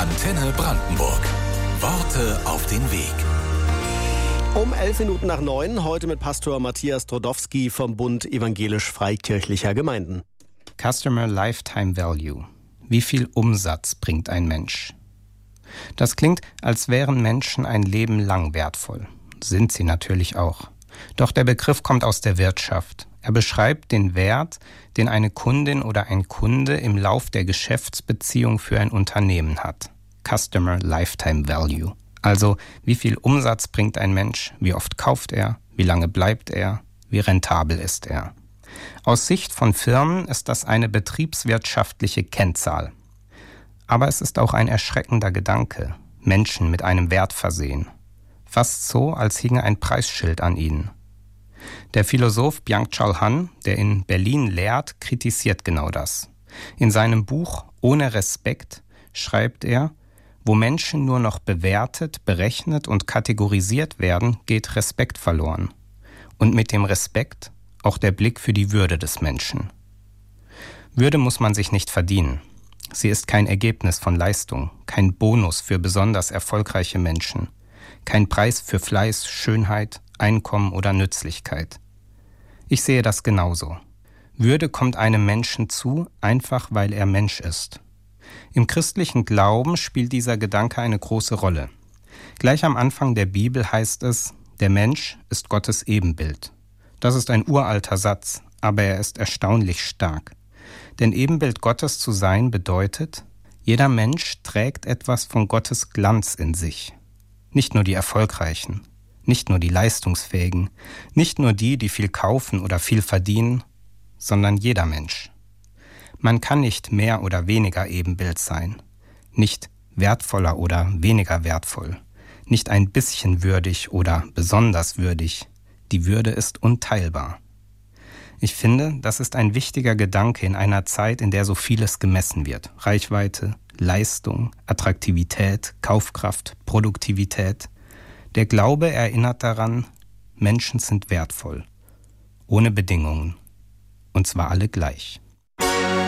Antenne Brandenburg. Worte auf den Weg. Um 8:11 heute mit Pastor Matthias Trodowski vom Bund Evangelisch-Freikirchlicher Gemeinden. Customer Lifetime Value. Wie viel Umsatz bringt ein Mensch? Das klingt, als wären Menschen ein Leben lang wertvoll. Sind sie natürlich auch. Doch der Begriff kommt aus der Wirtschaft. Er beschreibt den Wert, den eine Kundin oder ein Kunde im Lauf der Geschäftsbeziehung für ein Unternehmen hat. Customer Lifetime Value. Also, wie viel Umsatz bringt ein Mensch, wie oft kauft er, wie lange bleibt er, wie rentabel ist er. Aus Sicht von Firmen ist das eine betriebswirtschaftliche Kennzahl. Aber es ist auch ein erschreckender Gedanke, Menschen mit einem Wert versehen. Fast so, als hinge ein Preisschild an ihnen. Der Philosoph Byung-Chul Han, der in Berlin lehrt, kritisiert genau das. In seinem Buch Ohne Respekt schreibt er, wo Menschen nur noch bewertet, berechnet und kategorisiert werden, geht Respekt verloren. Und mit dem Respekt auch der Blick für die Würde des Menschen. Würde muss man sich nicht verdienen. Sie ist kein Ergebnis von Leistung, kein Bonus für besonders erfolgreiche Menschen, kein Preis für Fleiß, Schönheit, Einkommen oder Nützlichkeit. Ich sehe das genauso. Würde kommt einem Menschen zu, einfach weil er Mensch ist. Im christlichen Glauben spielt dieser Gedanke eine große Rolle. Gleich am Anfang der Bibel heißt es, der Mensch ist Gottes Ebenbild. Das ist ein uralter Satz, aber er ist erstaunlich stark. Denn Ebenbild Gottes zu sein bedeutet, jeder Mensch trägt etwas von Gottes Glanz in sich. Nicht nur die Erfolgreichen, nicht nur die Leistungsfähigen, nicht nur die, die viel kaufen oder viel verdienen, sondern jeder Mensch. Man kann nicht mehr oder weniger Ebenbild sein, nicht wertvoller oder weniger wertvoll, nicht ein bisschen würdig oder besonders würdig. Die Würde ist unteilbar. Ich finde, das ist ein wichtiger Gedanke in einer Zeit, in der so vieles gemessen wird. Reichweite, Leistung, Attraktivität, Kaufkraft, Produktivität. Der Glaube erinnert daran, Menschen sind wertvoll, ohne Bedingungen, und zwar alle gleich.